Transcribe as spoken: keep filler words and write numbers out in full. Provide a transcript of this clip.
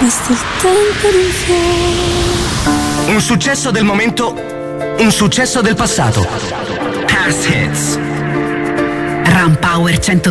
Basta il tempo di un fiore. Un successo del momento, un successo del passato. Past Hits. Ram Power cento